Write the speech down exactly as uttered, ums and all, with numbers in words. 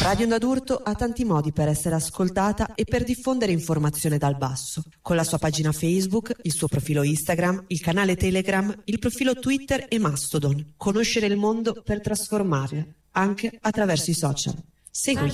Radio Onda d'Urto ha tanti modi per essere ascoltata e per diffondere informazione dal basso. Con la sua pagina Facebook, il suo profilo Instagram, il canale Telegram, il profilo Twitter e Mastodon. Conoscere il mondo per trasformarlo, anche attraverso i social. Seguici.